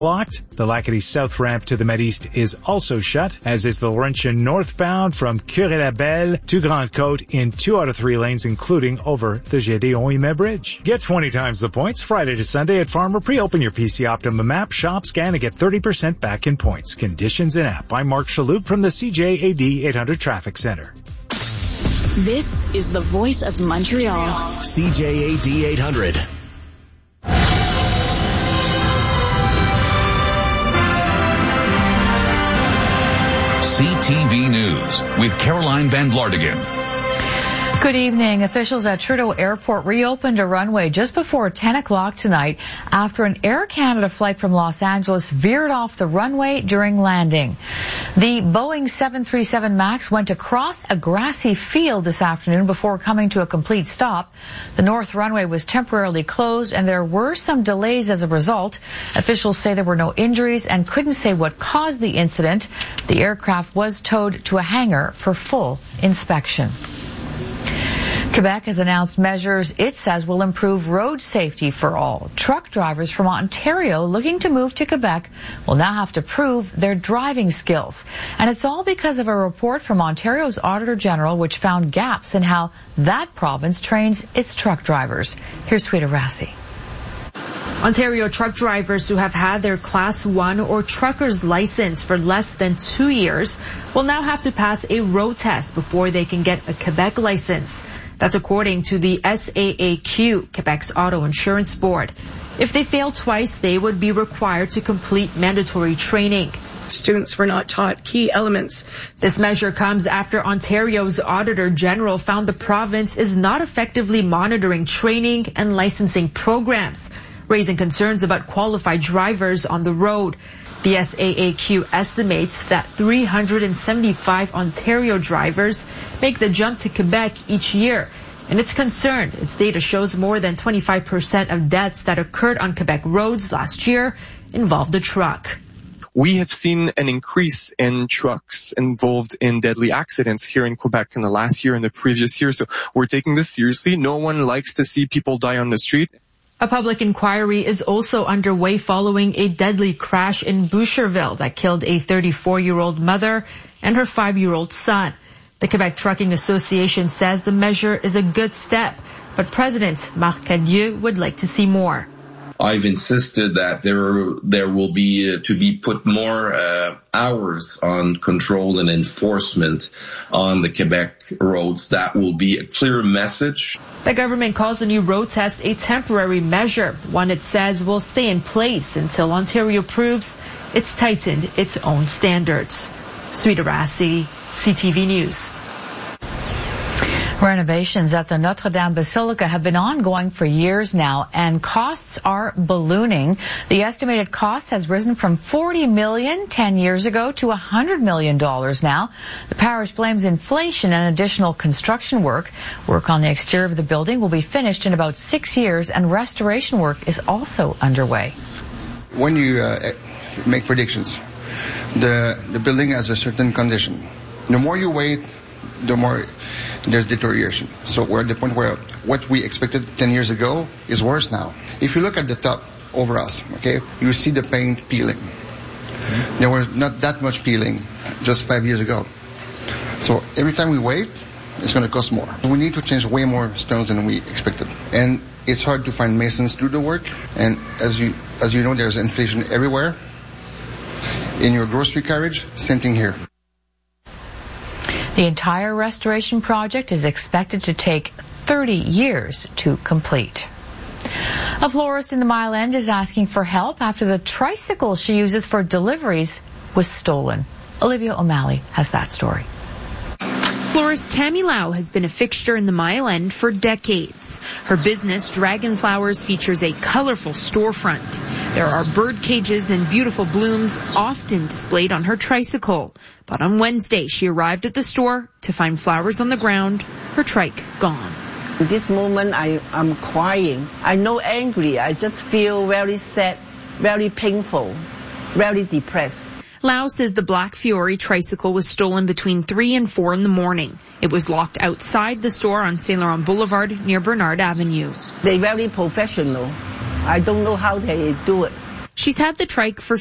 blocked. The Lacadie South ramp to the Med-East is also shut, as is the Laurentian northbound from Curé-la-Belle to Grande-Côte in 2 out of 3 lanes, including over the Gédéon Imet Bridge. Get 20 times the points Friday to Sunday at Farmer Pre. Open your PC Optimum app, shop, scan, and get 30% back in points. Conditions in app. I'm Mark Shalhoub from the CJAD 800 Traffic Center. This is the voice of Montreal. CJAD 800. CTV News with Caroline Van Vlartigen. Good evening. Officials at Trudeau Airport reopened a runway just before 10 o'clock tonight after an Air Canada flight from Los Angeles veered off the runway during landing. The Boeing 737 MAX went across a grassy field this afternoon before coming to a complete stop. The north runway was temporarily closed and there were some delays as a result. Officials say there were no injuries and couldn't say what caused the incident. The aircraft was towed to a hangar for full inspection. Quebec has announced measures it says will improve road safety for all. Truck drivers from Ontario looking to move to Quebec will now have to prove their driving skills. And it's all because of a report from Ontario's Auditor General which found gaps in how that province trains its truck drivers. Here's Sweeta Rassi. Ontario truck drivers who have had their Class 1 or trucker's license for less than 2 years will now have to pass a road test before they can get a Quebec license. That's according to the SAAQ, Quebec's Auto Insurance Board. If they fail twice, they would be required to complete mandatory training. Students were not taught key elements. This measure comes after Ontario's Auditor General found the province is not effectively monitoring training and licensing programs, raising concerns about qualified drivers on the road. The SAAQ estimates that 375 Ontario drivers make the jump to Quebec each year. And it's concerned. Its data shows more than 25% of deaths that occurred on Quebec roads last year involved a truck. We have seen an increase in trucks involved in deadly accidents here in Quebec in the last year and the previous year. So we're taking this seriously. No one likes to see people die on the street. A public inquiry is also underway following a deadly crash in Boucherville that killed a 34-year-old mother and her 5-year-old son. The Quebec Trucking Association says the measure is a good step, but President Marc Cadieux would like to see more. I've insisted that there will be to be put more hours on control and enforcement on the Quebec roads. That will be a clear message. The government calls the new road test a temporary measure, one it says will stay in place until Ontario proves it's tightened its own standards. Sweeta Rassi, CTV News. Renovations at the Notre Dame Basilica have been ongoing for years now, and costs are ballooning. The estimated cost has risen from $40 million 10 years ago to $100 million now. The parish blames inflation and additional construction work. Work on the exterior of the building will be finished in about 6 years, and restoration work is also underway. When you make predictions, the building has a certain condition. The more you wait, the more there's deterioration. So we're at the point where what we expected 10 years ago is worse now. If you look at the top over us, okay, you see the paint peeling. There was not that much peeling just 5 years ago. So every time we wait, it's going to cost more. We need to change way more stones than we expected. And it's hard to find masons to do the work. And as you know, there's inflation everywhere. In your grocery carriage, same thing here. The entire restoration project is expected to take 30 years to complete. A florist in the Mile End is asking for help after the tricycle she uses for deliveries was stolen. Olivia O'Malley has that story. Florist Tammy Lau has been a fixture in the Mile End for decades. Her business, Dragon Flowers, features a colorful storefront. There are bird cages and beautiful blooms often displayed on her tricycle. But on Wednesday, she arrived at the store to find flowers on the ground, her trike gone. In this moment, I'm crying. I'm not angry. I just feel very sad, very painful, very depressed. Lau says the Black Fiore tricycle was stolen between 3 and 4 in the morning. It was locked outside the store on Saint Laurent Boulevard near Bernard Avenue. They're very professional. I don't know how they do it. She's had the trike for